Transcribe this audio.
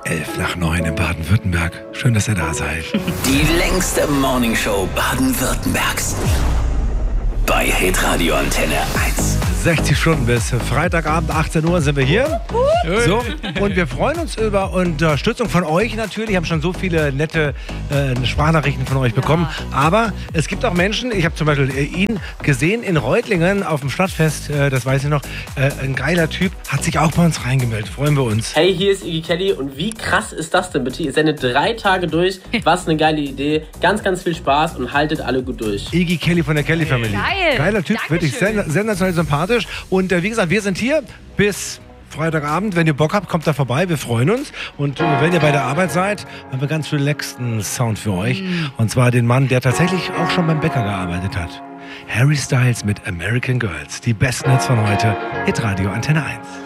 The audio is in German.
11:09 in Baden-Württemberg. Schön, dass ihr da seid. Die längste Morningshow Baden-Württembergs. Bei Hitradio Antenne 1. 60 Stunden bis Freitagabend, 18 Uhr sind wir hier. So, und wir freuen uns über Unterstützung von euch natürlich. Wir haben schon so viele nette Sprachnachrichten von euch bekommen. Aber es gibt auch Menschen, ich habe zum Beispiel ihn gesehen in Reutlingen auf dem Stadtfest, das weiß ich noch. Ein geiler Typ, hat sich auch bei uns reingemeldet. Freuen wir uns. Hey, hier ist Iggy Kelly und wie krass ist das denn bitte? Ihr sendet 3 Tage durch. Was eine geile Idee. Ganz, ganz viel Spaß und haltet alle gut durch. Iggy Kelly von der Kelly Family. Geil. Geiler Typ, wirklich sensationell sympathisch. Und wie gesagt, wir sind hier bis Freitagabend. Wenn ihr Bock habt, kommt da vorbei. Wir freuen uns. Und wenn ihr bei der Arbeit seid, haben wir ganz relaxten Sound für euch. Und zwar den Mann, der tatsächlich auch schon beim Bäcker gearbeitet hat. Harry Styles mit American Girls. Die besten Hits von heute. Hitradio Antenne 1.